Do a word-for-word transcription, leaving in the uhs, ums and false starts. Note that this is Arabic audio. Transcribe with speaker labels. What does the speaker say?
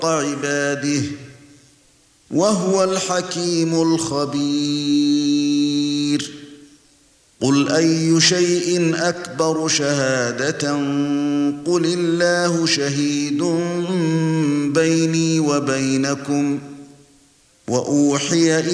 Speaker 1: عباده وهو الحكيم الخبير. قل أي شيء أكبر شهادة قل الله شهيد بيني وبينكم وأوحي